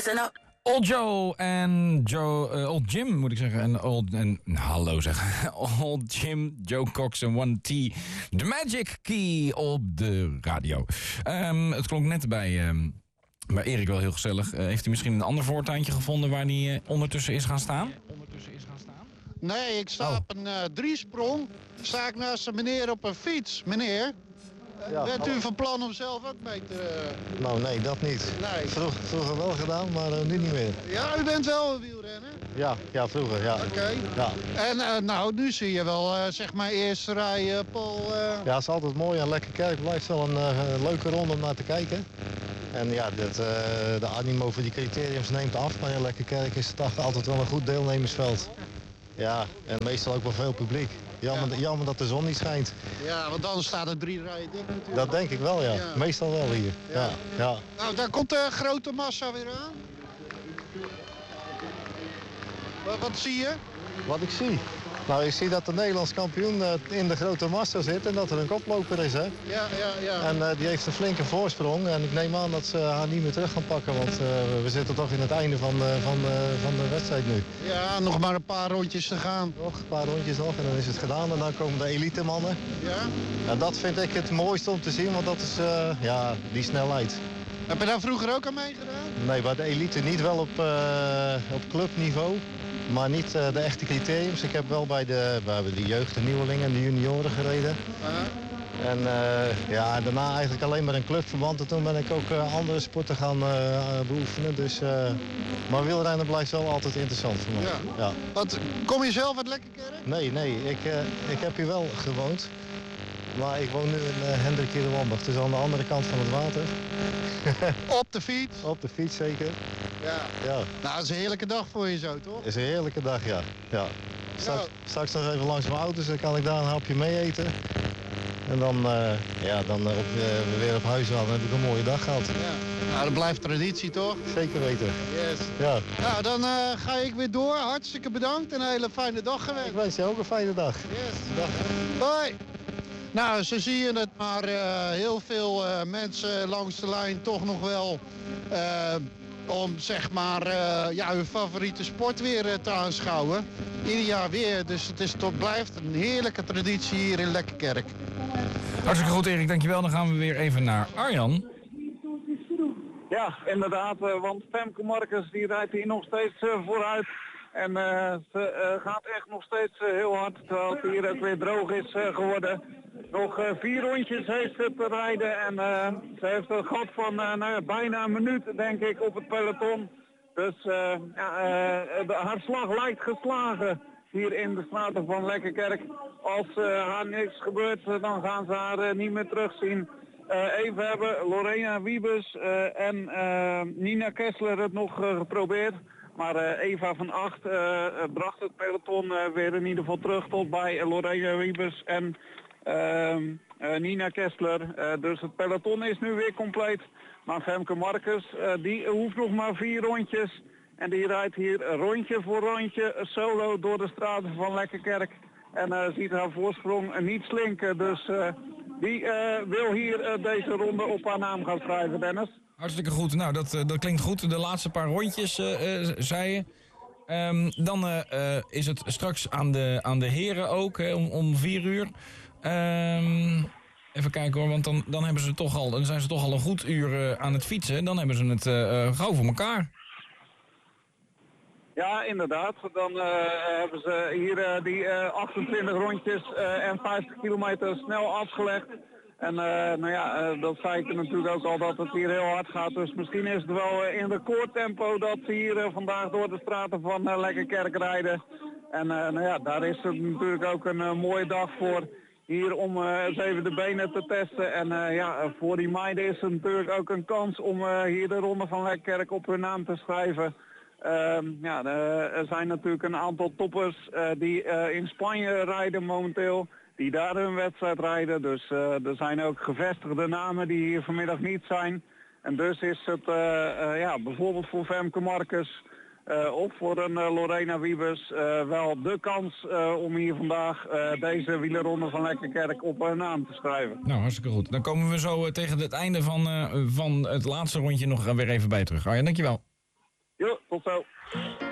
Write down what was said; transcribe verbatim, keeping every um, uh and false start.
Listen up. Old Joe en Joe, uh, Old Jim moet ik zeggen. En Old, en nou, hallo zeg. Old Jim, Joe Cox en one T. The Magic Key op de radio. Um, het klonk net bij, um, bij Erik wel heel gezellig. Uh, heeft hij misschien een ander voortuintje gevonden waar hij uh, ondertussen is gaan staan? Ondertussen is gaan staan? Nee, ik sta oh. op een uh, driesprong. Sta ik naast een meneer op een fiets. Meneer, ja, bent u van plan om zelf ook mee te... Uh... Nou nee, dat niet. Nee. Vroeg, vroeger wel gedaan, maar uh, nu niet meer. Ja, u bent wel een wielrenner? Ja, ja vroeger, ja. Oké. Okay. Ja. En uh, nou, nu zie je wel, uh, zeg maar, eerste rij, uh, Paul... Uh... Ja, het is altijd mooi en Lekkerkerk blijft wel een uh, leuke ronde om naar te kijken. En ja, dit, uh, de animo voor die criteriums neemt af, maar in Lekkerkerk is het altijd wel een goed deelnemersveld. Ja, en meestal ook wel veel publiek. Jammer, ja. jammer dat de zon niet schijnt. Ja, want dan staat het drie rijen dik natuurlijk. Dat denk ik wel, ja. ja. Meestal wel hier. Ja. Ja. Ja. Nou, daar komt de grote massa weer aan. Wat, wat zie je? Wat ik zie? Nou, ik zie dat de Nederlands kampioen uh, in de grote massa zit en dat er een koploper is, hè? Ja, ja, ja. En uh, die heeft een flinke voorsprong en ik neem aan dat ze haar niet meer terug gaan pakken, want uh, we zitten toch in het einde van, uh, van, uh, van de wedstrijd nu. Ja, nog maar een paar rondjes te gaan. Nog een paar rondjes nog en dan is het gedaan en dan komen de elite mannen. Ja? En dat vind ik het mooiste om te zien, want dat is, uh, ja, die snelheid. Heb je daar vroeger ook aan meegedaan? Nee, bij de elite niet, wel op, uh, op clubniveau. Maar niet uh, de echte criteriums. Ik heb wel bij de, bij de jeugd, de nieuwelingen en de junioren gereden. Uh-huh. En uh, ja, daarna eigenlijk alleen maar een clubverband. En toen ben ik ook uh, andere sporten gaan uh, beoefenen. Dus, uh, maar wielrennen blijft wel altijd interessant voor mij. Ja. Ja. Wat, kom je zelf uit Lekkerkerk? Nee, nee. Ik, uh, ik heb hier wel gewoond. Maar ik woon nu in uh, Hendrik in de Wambach. Dus aan de andere kant van het water. Op de fiets? Op de fiets, zeker. Ja. Ja. Nou, dat is een heerlijke dag voor je zo, toch? Het is een heerlijke dag, ja. ja. Straks, nou. straks nog even langs mijn auto's, dan kan ik daar een hapje mee eten. En dan, uh, ja, dan uh, op, uh, weer op huis aan, dan heb ik een mooie dag gehad. Ja. Nou, dat blijft traditie, toch? Zeker weten. Yes. Ja. Nou, dan uh, ga ik weer door. Hartstikke bedankt en een hele fijne dag gewenst. Ik wens je ook een fijne dag. Yes. Dag. Bye. Nou, zo zie je het, maar uh, heel veel uh, mensen langs de lijn toch nog wel... Uh, om zeg maar uh, ja, hun favoriete sport weer uh, te aanschouwen. Ieder jaar weer, dus het is tot blijft een heerlijke traditie hier in Lekkerkerk. Hartstikke goed, Erik, dankjewel. Dan gaan we weer even naar Arjan. Ja, inderdaad, uh, want Femke Marcus die rijdt hier nog steeds uh, vooruit. En uh, ze uh, gaat echt nog steeds uh, heel hard, terwijl het hier ook weer droog is uh, geworden. Nog uh, vier rondjes heeft ze te rijden en uh, ze heeft een gat van uh, nou, bijna een minuut, denk ik, op het peloton. Dus uh, ja, uh, de, haar slag lijkt geslagen hier in de straten van Lekkerkerk. Als uh, haar niks gebeurt, dan gaan ze haar uh, niet meer terugzien. Uh, even hebben Lorena Wiebes uh, en uh, Nina Kessler het nog uh, geprobeerd. Maar uh, Eva van Acht uh, bracht het peloton uh, weer in ieder geval terug tot bij uh, Lorena Wiebes en uh, uh, Nina Kessler. Uh, dus het peloton is nu weer compleet. Maar Femke Marcus, uh, die hoeft nog maar vier rondjes. En die rijdt hier rondje voor rondje solo door de straten van Lekkerkerk. En uh, ziet haar voorsprong uh, niet slinken. Dus uh, die uh, wil hier uh, deze ronde op haar naam gaan schrijven, Dennis. Hartstikke goed. Nou, dat, dat klinkt goed. De laatste paar rondjes, uh, uh, zei je. Um, dan uh, uh, is het straks aan de, aan de heren ook, hè, om, om vier uur. Um, even kijken hoor, want dan, dan, hebben ze toch al, dan zijn ze toch al een goed uur uh, aan het fietsen. Dan hebben ze het uh, uh, gauw voor elkaar. Ja, inderdaad. Dan uh, hebben ze hier uh, die uh, achtentwintig rondjes uh, en vijftig kilometer snel afgelegd. En uh, nou ja, uh, dat zei ik natuurlijk ook al dat het hier heel hard gaat. Dus misschien is het wel uh, in recordtempo dat ze hier uh, vandaag door de straten van uh, Lekkerkerk rijden. En uh, nou ja, daar is het natuurlijk ook een uh, mooie dag voor. Hier om uh, eens even de benen te testen. En uh, ja, voor die meiden is het natuurlijk ook een kans om uh, hier de ronde van Lekkerkerk op hun naam te schrijven. Uh, ja, uh, er zijn natuurlijk een aantal toppers uh, die uh, in Spanje rijden momenteel. Die daar hun wedstrijd rijden. Dus uh, er zijn ook gevestigde namen die hier vanmiddag niet zijn. En dus is het uh, uh, ja, bijvoorbeeld voor Femke Marcus uh, of voor een uh, Lorena Wiebes uh, wel de kans uh, om hier vandaag uh, deze wielerronde van Lekkerkerk op hun naam te schrijven. Nou, hartstikke goed. Dan komen we zo uh, tegen het einde van, uh, van het laatste rondje nog uh, weer even bij terug. Arjan, dankjewel. Jo, tot zo.